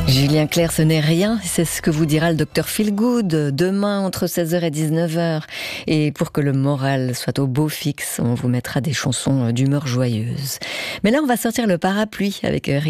Julien Clerc, ce n'est rien, c'est ce que vous dira le docteur Feelgood demain entre 16h et 19h. Et pour que le moral soit au beau fixe, on vous mettra des chansons d'humeur joyeuse. Mais là, on va sortir le parapluie avec